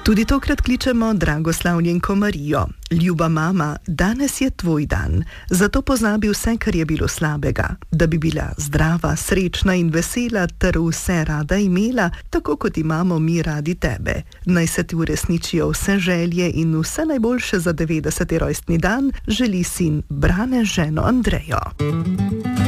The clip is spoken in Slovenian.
Tudi tokrat kličemo dragoslavljenko Marijo. Ljuba mama, danes je tvoj dan, zato pozabi vse, kar je bilo slabega, da bi bila zdrava, srečna in vesela ter vse rada imela, tako kot imamo mi radi tebe. Naj se ti uresničijo vse želje in vse najboljše za 90. rojstni dan želi sin Brane ženo Andrejo.